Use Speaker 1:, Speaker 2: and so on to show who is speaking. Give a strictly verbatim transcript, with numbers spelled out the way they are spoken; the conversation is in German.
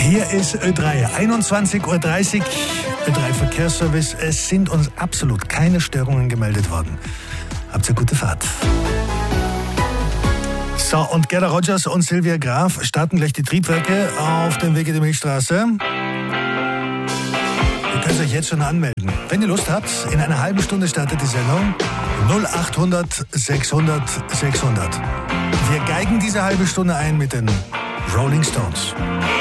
Speaker 1: Hier ist Ö drei, einundzwanzig Uhr dreißig, Ö drei Verkehrsservice. Es sind uns absolut keine Störungen gemeldet worden. Habt ihr gute Fahrt. So, und Gerda Rogers und Silvia Graf starten gleich die Triebwerke auf dem Weg in die Milchstraße. Ihr könnt euch jetzt schon anmelden. Wenn ihr Lust habt, in einer halben Stunde startet die Sendung. null achthundert sechshundert sechshundert. Wir geigen diese halbe Stunde ein mit den Rolling Stones.